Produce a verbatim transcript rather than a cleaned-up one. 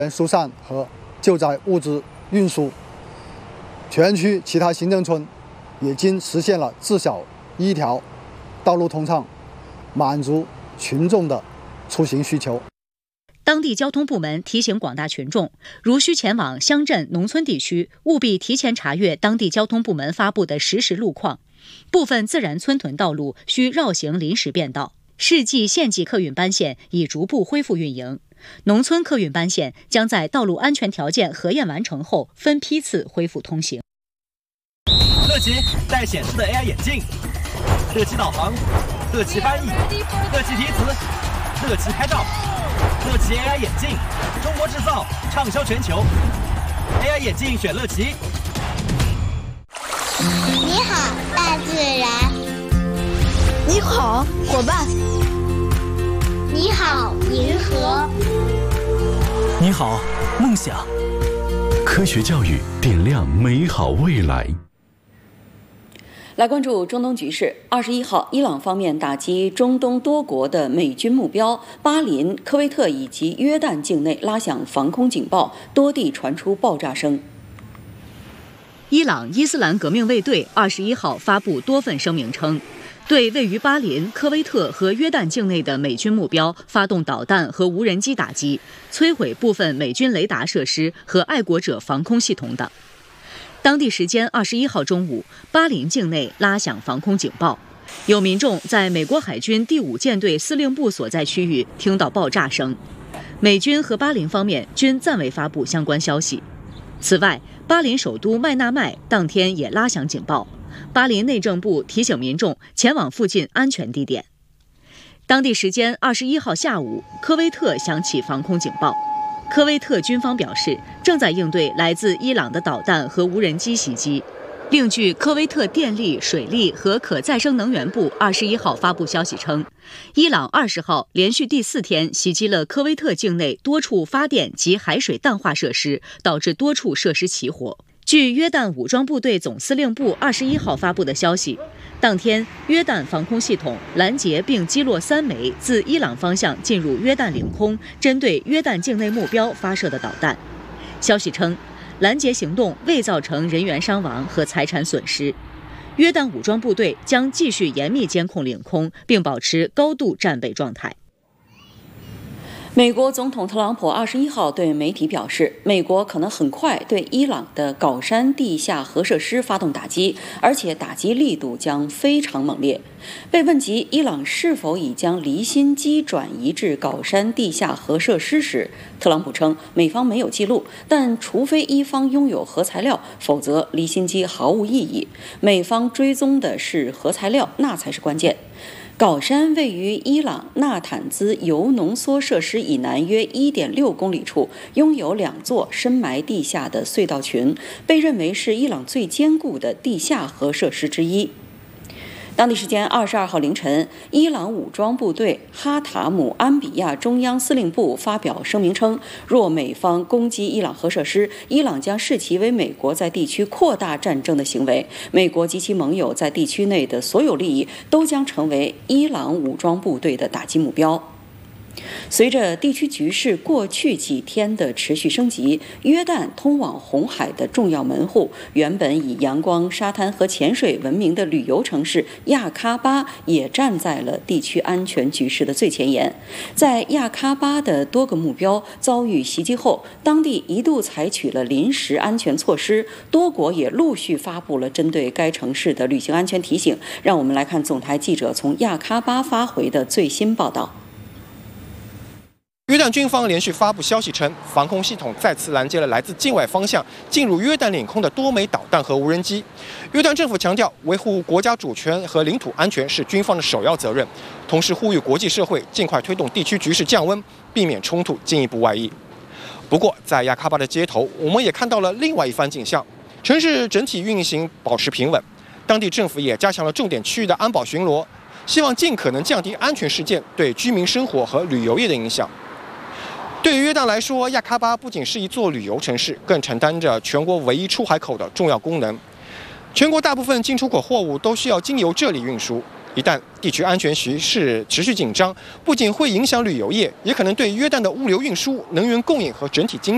疏散和救灾物资运输。全区其他行政村已经实现了至少一条道路通畅，满足群众的出行需求。 当地交通部门提醒广大群众，如需前往乡镇、农村地区，务必提前查阅当地交通部门发布的实时路况。部分自然村屯道路需绕行临时变道。市际县际客运班线已逐步恢复运营，农村客运班线将在道路安全条件核验完成后，分批次恢复通行。 乐奇带显示的 A I 眼镜，乐奇导航，乐奇翻译，乐奇提词，乐奇拍照，乐奇 A I 眼镜，中国制造，畅销全球。A I 眼镜选乐奇。 你好，大自然。 你好，伙伴。 你好，银河。 你好，梦想。科学教育点亮美好未来。 来关注中东局势。二十一号，伊朗方面打击中东多国的美军目标，巴林、科威特以及约旦境内拉响防空警报，多地传出爆炸声。 伊朗伊斯兰革命卫队二十一号发布多份声明称，对位于巴林、科威特和约旦境内的美军目标发动导弹和无人机打击，摧毁部分美军雷达设施和爱国者防空系统等。当地时间二十一号中午，巴林境内拉响防空警报，有民众在美国海军第五舰队司令部所在区域听到爆炸声。美军和巴林方面均暂未发布相关消息。此外，巴林首都麦纳麦当天也拉响警报，巴林内政部提醒民众前往附近安全地点。当地时间二十一号下午，科威特响起防空警报。科威特军方表示，正在应对来自伊朗的导弹和无人机袭击。另据科威特电力、水利和可再生能源部二十一号发布消息称，伊朗二十号连续第四天袭击了科威特境内多处发电及海水淡化设施，导致多处设施起火。据约旦武装部队总司令部二十一号发布的消息，当天约旦防空系统拦截并击落三枚自伊朗方向进入约旦领空，针对约旦境内目标发射的导弹。消息称，拦截行动未造成人员伤亡和财产损失。约旦武装部队将继续严密监控领空，并保持高度战备状态。 美国总统特朗普二十一号对媒体表示，美国可能很快对伊朗的镐山地下核设施发动打击，而且打击力度将非常猛烈。被问及伊朗是否已将离心机转移至镐山地下核设施时，特朗普称美方没有记录，但除非伊方拥有核材料，否则离心机毫无意义。美方追踪的是核材料，那才是关键。镐山位于伊朗纳坦兹铀浓缩设施以南约 一点六公里处，拥有两座深埋地下的隧道群，被认为是伊朗最坚固的地下核设施之一。当地时间二十二号凌晨，伊朗武装部队哈塔姆安比亚中央司令部发表声明称，若美方攻击伊朗核设施，伊朗将视其为美国在地区扩大战争的行为，美国及其盟友在地区内的所有利益都将成为伊朗武装部队的打击目标。随着地区局势过去几天的持续升级，约旦通往红海的重要门户，原本以阳光、沙滩和潜水闻名的旅游城市亚喀巴也站在了地区安全局势的最前沿。在亚喀巴的多个目标遭遇袭击后，当地一度采取了临时安全措施，多国也陆续发布了针对该城市的旅行安全提醒。让我们来看总台记者从亚喀巴发回的最新报道。 约旦军方连续发布消息称，防空系统再次拦截了来自境外方向进入约旦领空的多枚导弹和无人机。约旦政府强调，维护国家主权和领土安全是军方的首要责任，同时呼吁国际社会尽快推动地区局势降温，避免冲突进一步外溢。不过，在亚喀巴的街头，我们也看到了另外一番景象，城市整体运行保持平稳，当地政府也加强了重点区域的安保巡逻，希望尽可能降低安全事件对居民生活和旅游业的影响。对于约旦来说，亚喀巴不仅是一座旅游城市，更承担着全国唯一出海口的重要功能。全国大部分进出口货物都需要经由这里运输。一旦地区安全局势持续紧张，不仅会影响旅游业，也可能对约旦的物流运输、能源供应和整体经济